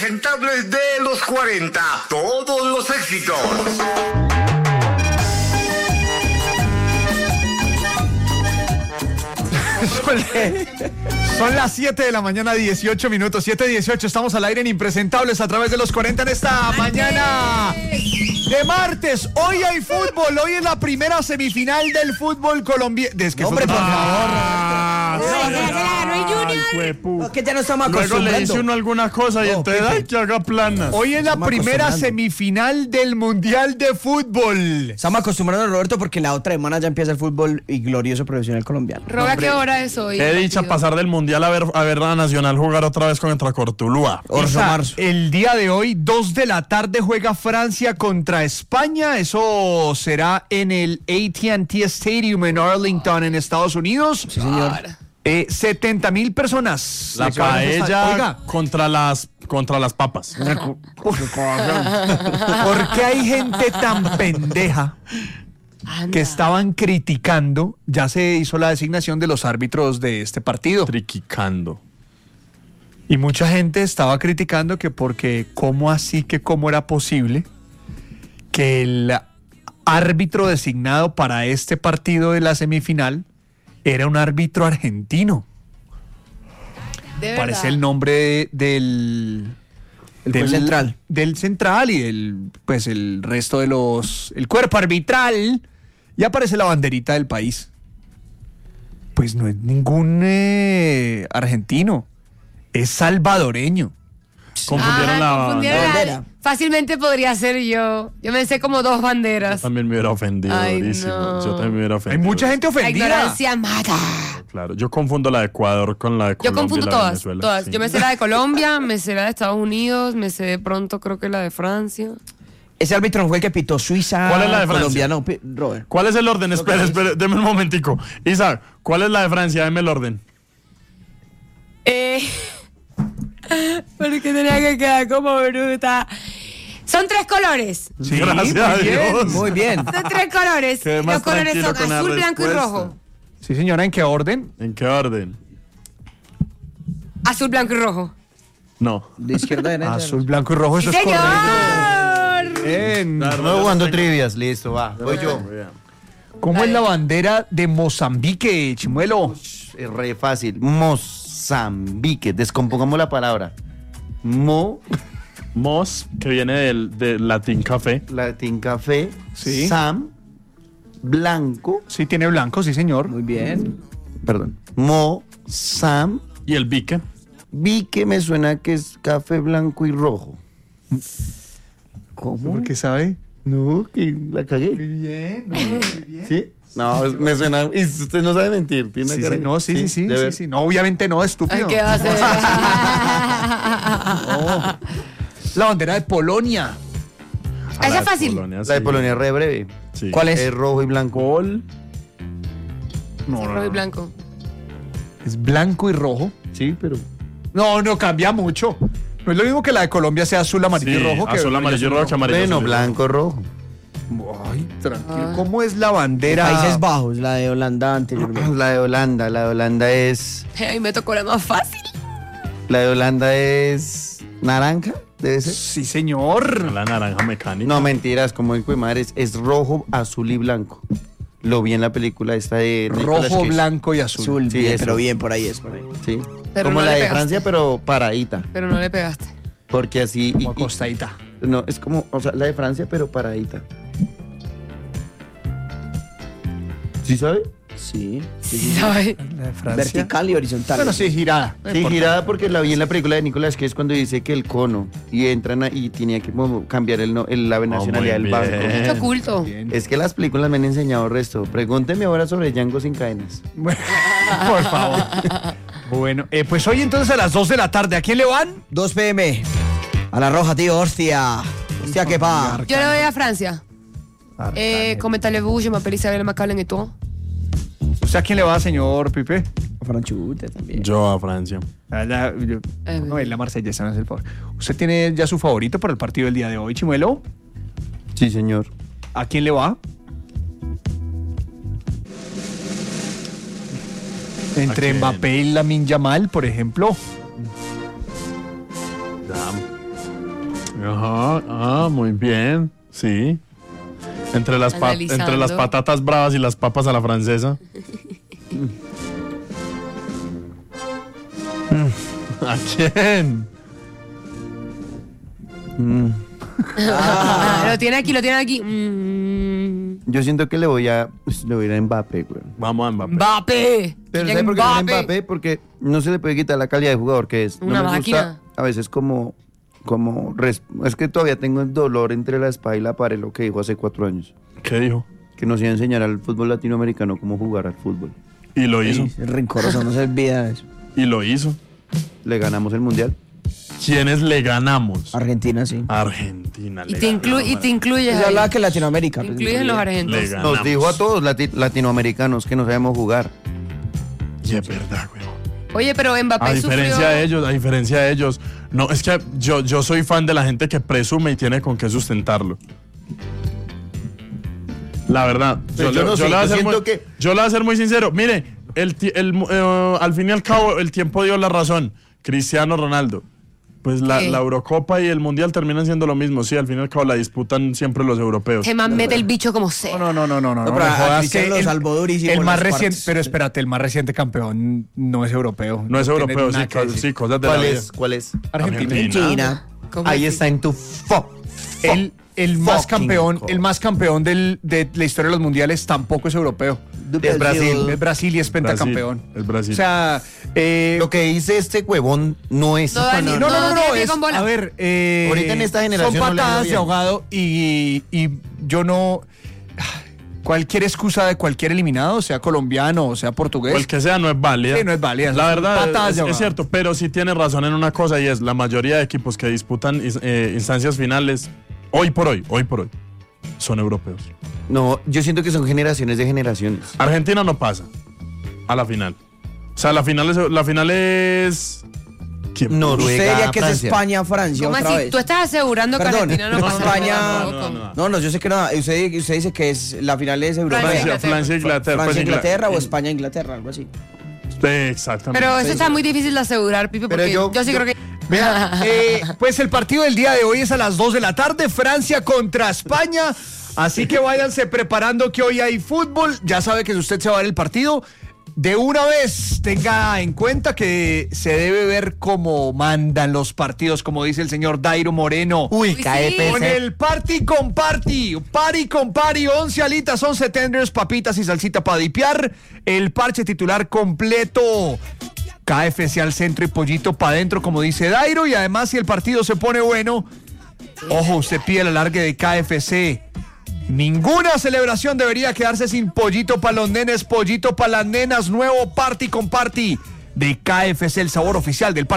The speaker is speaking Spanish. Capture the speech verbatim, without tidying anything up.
impresentables de los cuarenta. Todos los éxitos. Son las siete de la mañana, dieciocho minutos, siete dieciocho, estamos al aire en Impresentables a través de los cuarenta en esta mañana de martes. Hoy hay fútbol, hoy es la primera semifinal del fútbol colombiano. Es que Hombre, por favor. Junior. Que ya no estamos Luego acostumbrando. le dice uno alguna cosa y No, entonces Pepe. ay, que haga planas. Hoy es la Estamos primera acostumbrando. semifinal del Mundial de Fútbol. Estamos acostumbrando, Roberto, porque la otra semana ya empieza el fútbol y glorioso profesional colombiano. Roga, ¿qué hora es hoy? Qué dicha partido? pasar del Mundial a ver, a ver la Nacional jugar otra vez contra Cortuluá. Orso Isa, Marzo. el día de hoy, dos de la tarde, juega Francia contra España. Eso será en el A T and T Stadium en Arlington, en Estados Unidos. Sí, señor. Eh, setenta mil personas. La Se van a estar- paella Oiga, contra las contra las papas. ¿por qué hay gente tan pendeja Anda. que estaban criticando? Ya se hizo la designación de los árbitros de este partido. Triquicando. Y mucha gente estaba criticando que porque cómo así, que cómo era posible que el árbitro designado para este partido de la semifinal era un árbitro argentino. ¿De verdad? Parece el nombre de- del El juez central. del central y el pues el resto de los el cuerpo arbitral, y aparece la banderita del país. Pues no es ningún eh, argentino, es salvadoreño. Confundieron Ah, la confundieron la- bandera. Fácilmente podría ser yo. Yo me sé como dos banderas. También me hubiera ofendido Ay, durísimo. no. Yo también me hubiera Hay ofendido. mucha gente La ofendida. ignorancia mata. Claro, yo confundo la de Ecuador con la de Yo Colombia. confundo y la de todas, Venezuela, todas. sí. Yo me sé la de Colombia, me sé la de Estados Unidos, me sé de pronto creo que la de Francia. Ese árbitro no fue el que pitó Suiza. ¿Cuál es la de Francia? Colombia, no, pi- Robert. ¿Cuál es el orden? Espera, que espera, deme un momentico. Isa, ¿cuál es la de Francia? Deme el orden. Eh, porque tenía que quedar como bruta. Son tres colores. Sí, Gracias muy a bien. Dios. Muy bien. Son tres colores. Quedé más Los colores tranquilo son con la azul, blanco y respuesta. rojo. Sí, señora, ¿en qué orden? ¿En qué orden? Azul, blanco y rojo. No. De izquierda a derecha. Azul, blanco y rojo, eso ¡Sí, es correcto. señor! Bien. No jugando trivias, listo, va. Voy yo. ¿Cómo es la bandera de Mozambique, Chimuelo? Es re fácil. Mozambique. Descompongamos la palabra. Mo, Mos, que viene del, del latín café. latín café. Sí. Sam, blanco. Sí, tiene blanco, sí, señor. Muy bien. Perdón. Mo, Sam, Y el bique. vi que me suena que es café blanco y rojo. ¿Cómo? ¿Por qué sabe? No, que la cagué. bien, muy bien. ¿Sí? No, me suena. Y usted no sabe mentir. Tiene Sí, cara sí, de- no, sí, sí, sí, de sí, ver. sí. No, obviamente no, Ay, estúpido. ¿qué va a hacer? La bandera de Polonia. A Esa la es de fácil. Polonia, La de sí. Polonia es re breve. Sí. ¿Cuál es? Es rojo y blanco. Gol. No, Rojo y blanco. Es blanco y rojo. Sí, pero. No, no cambia mucho. No es lo mismo que la de Colombia sea azul, amarillo Sí, y rojo. que azul, amarillo y rojo, que amarillo. Bueno, azul y rojo. blanco, rojo. Ay, tranquilo. ¿Cómo es la bandera? Países Bajos, la de Holanda anteriormente. La de Holanda, la de Holanda es. Ay, me tocó la más fácil. La de Holanda es. Naranja, debe ser. Sí, señor. La naranja mecánica. No, mentiras, como dijo mi madre, es, es rojo, azul y blanco. Lo vi en la película esta de. Nicolas Rojo, Cage. blanco y azul. Azul, Sí, bien, eso. pero bien, por ahí es, por ahí. Sí. Pero como no la le de pegaste. Francia, pero paradita. Pero no le pegaste. Porque así. y- Como y- acostadita. no, es como. O sea, la de Francia, pero paradita. ¿Sí sabe? Sí. Sí, ¿sabes? La de Francia. Vertical y horizontal. Bueno, sí, girada. No Sí, importa. girada porque la vi en la película de Nicolas Cage cuando dice que el cono y entran a- y tenía que como cambiar el, no- el- la nacionalidad del muy bien. banco. Mucho oculto. Bien. Es que las películas me han enseñado resto. Pregúnteme ahora sobre Django sin cadenas. Bueno, por favor. Bueno, eh, pues hoy entonces a las dos de la tarde, ¿a quién le van? dos pe eme. A la roja, tío, hostia. Hostia, qué pa. Yo le voy a Francia. Eh, Coméntale-vous, je m'appelle Isabelle Macallen et toi. ¿Usted a quién le va, señor Pipe? A Franchute también. Yo a Francia. Ah, ya, yo- Eh, no, es la marsellesa, no es el favor. ¿Usted tiene ya su favorito para el partido del día de hoy, Chimuelo? Sí, señor. ¿A quién le va? Entre quién? Mbappé y Lamine Yamal, por ejemplo. Damn. Ajá, ah, muy bien, sí. Entre las, pa- Analizando. entre las patatas bravas y las papas a la francesa. ¿A quién? Ah, lo tiene aquí, lo tiene aquí. Mm. Yo siento que le voy a, pues, le voy a ir a Mbappé, güey. Vamos a Mbappé. Mbappé. Pero Kylian ¿sabe por qué le voy a Mbappé. Mbappé? Porque no se le puede quitar la calidad de jugador que es. No Una me gusta máquina. a veces como, como, res- es que todavía tengo el dolor entre la espada y la pared, lo que dijo hace cuatro años. ¿Qué dijo? Que nos iba a enseñar al fútbol latinoamericano cómo jugar al fútbol. Y lo hizo. Es rencoroso, no se olvida eso. Y lo hizo. Le ganamos el mundial. ¿Quiénes le ganamos? Argentina, sí. Argentina. Y le te, inclu- y ganamos. te incluyes Yo ahí. hablaba que Latinoamérica. Te pues, incluyes los incluía. argentinos. Le ganamos. Nos dijo a todos lati- latinoamericanos que no sabemos jugar. Y es verdad, güey. Oye, pero Mbappé A diferencia sufrió... de ellos, a diferencia de ellos, no, es que yo, yo soy fan de la gente que presume y tiene con qué sustentarlo. La verdad, Pero yo, yo le- no yo sé, le voy a yo ser muy, siento que- yo le voy a ser muy sincero. Mire, el, ti- el, eh, al fin y al cabo, el tiempo dio la razón. Cristiano Ronaldo. Pues la, ¿Qué? la Eurocopa y el Mundial terminan siendo lo mismo. Sí, al fin y al cabo la disputan siempre los europeos. Se man mete el bicho como sea. No, no, no, no, no, no, No, no pero me a jodas Cristiano que lo el, salvó durísimo el en más las reciente, partes. pero espérate, el más reciente campeón no es europeo. No es tiene europeo, nada sí, que co- decir. sí, cosas de la ¿Cuál vida. es? ¿Cuál es? Argentina. Argentina. ¿Cómo Ahí así? está en tu fo. El, el más Fucking campeón, God. el más campeón del- de la historia de los mundiales tampoco es europeo. Es Brasil. Es Brasil y es pentacampeón. Brasil, es Brasil. O sea, eh, Lo que dice este huevón no es. No, Dani, no, no, no, no, tiene pie es, con bola. a ver, eh, Ahorita en esta generación son no le ha ido patadas de bien. ahogado y, y yo no, cualquier excusa de cualquier eliminado, sea colombiano o sea portugués, O el que sea no es válida. Sí, no es válida. La Son verdad patadas es, de es ahogado. cierto, pero sí tiene razón en una cosa y es la mayoría de equipos que disputan is- eh, instancias finales, hoy por hoy, hoy por hoy, son europeos. No, yo siento que son generaciones de generaciones. Argentina no pasa a la final. O sea, la final es... La final es... ¿Quién? Noruega, Usted diría que es Francia. España, Francia, ¿Cómo otra así? vez. Tú estás asegurando que Perdón, Argentina no no, pasa España- por no, tampoco. no, No, no, yo sé que no. Usted, usted dice que es la final es europea. Francia, Francia, Francia, Inglaterra. Francia, pues, Inglaterra o Ingla- España, Inglaterra, algo así. Exactamente. Pero eso está muy difícil de asegurar, Pipe, Pero porque yo- yo, sí yo- creo que... Vea, eh, pues el partido del día de hoy es a las dos de la tarde, Francia contra España. Así que váyanse preparando que hoy hay fútbol. Ya sabe que si usted se va a ver el partido, de una vez tenga en cuenta que se debe ver cómo mandan los partidos, como dice el señor Dairo Moreno. Uy, Uy, sí. K F C. Con el party con party, party con party, once alitas, once tenders, papitas y salsita para dipiar, el parche titular completo, K F C al centro y pollito para adentro, como dice Dairo, y además si el partido se pone bueno, ojo, usted pide el alargue de K F C. Ninguna celebración debería quedarse sin pollito para los nenes, pollito para las nenas, nuevo party con party de K F C, el sabor oficial del party.